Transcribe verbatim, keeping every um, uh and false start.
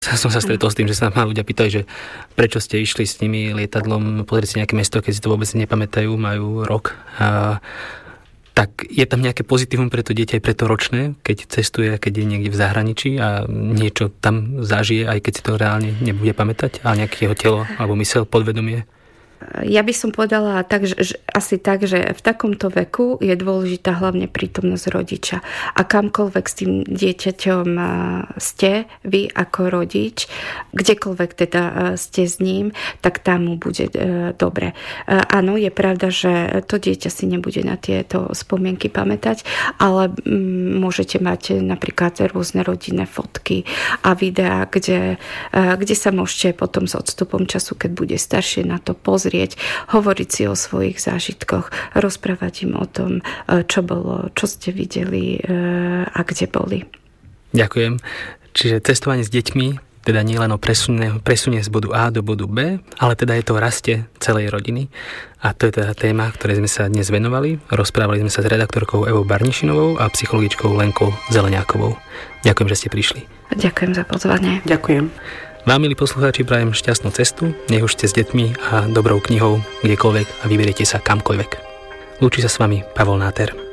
Som sa stretol s tým, že sa ma ľudia pýtali, že prečo ste išli s nimi lietadlom, pozrieť si nejaké mesto, keď si to vôbec nepamätajú, majú rok. A, tak je tam nejaké pozitívum pre to dieťa aj pre to ročné, keď cestuje, keď je niekde v zahraničí a niečo tam zažije, aj keď si to reálne nebude pamätať, ale nejaké jeho telo alebo mysel, podvedomie? Ja by som povedala tak, že, že, asi tak, že v takomto veku je dôležitá hlavne prítomnosť rodiča. A kamkoľvek s tým dieťaťom ste, vy ako rodič, kdekoľvek teda ste s ním, tak tam mu bude dobre. Áno, je pravda, že to dieťa si nebude na tieto spomienky pamätať, ale môžete mať napríklad rôzne rodinné fotky a videá, kde, kde sa môžete potom s odstupom času, keď bude staršie, na to pozrieť, hovoriť si o svojich zážitkoch, rozprávať im o tom, čo bolo, čo ste videli a kde boli. Ďakujem. Čiže cestovanie s deťmi, teda nie len o presunie, presunie z bodu A do bodu B, ale teda je to o raste celej rodiny. A to je teda téma, ktorej sme sa dnes venovali. Rozprávali sme sa s redaktorkou Evou Barnišinovou a psychologičkou Lenkou Zeleňákovou. Ďakujem, že ste prišli. Ďakujem za pozvanie. Ďakujem. Vám, milí poslucháči, prajem šťastnú cestu, nech už ste s deťmi a dobrou knihou kdekoľvek a vyberiete sa kamkoľvek. Lúči sa s vami Pavol Náter.